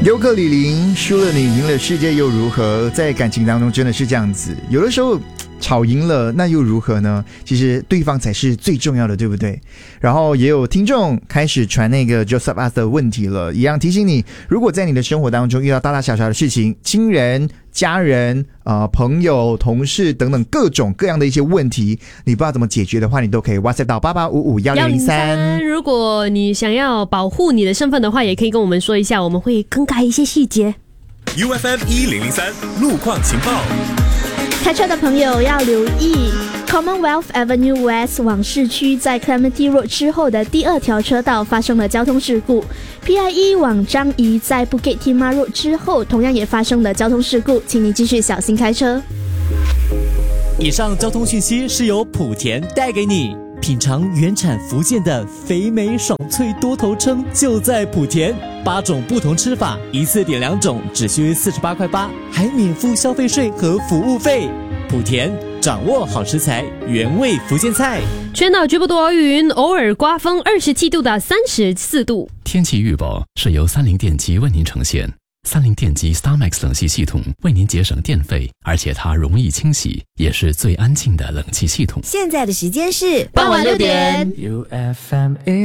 尤克里里输了你，赢了世界又如何？在感情当中真的是这样子，有的时候吵赢了那又如何呢？其实对方才是最重要的，对不对？然后也有听众开始传那个 Joseph Ask 的问题了，一样提醒你，如果在你的生活当中遇到大大小小的事情，亲人、家人、朋友、同事等等各种各样的一些问题，你不知道怎么解决的话，你都可以 WhatsApp 到88551003。 如果你想要保护你的身份的话，也可以跟我们说一下，我们会更改一些细节。 UFM 1003路况情报。 开车的朋友要留意 Commonwealth Avenue West 往市区在 Clementi Road 之后的第二条车道发生了交通事故。PIE 往樟宜在 Bukit Timah Road 之后同样也发生了交通事故，请你继续小心开车。 以上交通讯息是由莆田带给你。品尝原产福建的肥美爽脆多头称就在莆田，8种不同吃法，一次点2种只需48块8，还免付消费税和服务费。莆田掌握好食材，原味福建菜。 全岛局部多云，偶尔刮风，27度到34度。 天气预报是由30电机为您呈现。30电机 StarMax 冷气系统为您节省电费，而且它容易清洗，也是最安静的冷气系统。 现在的时间是傍晚6点。 UFM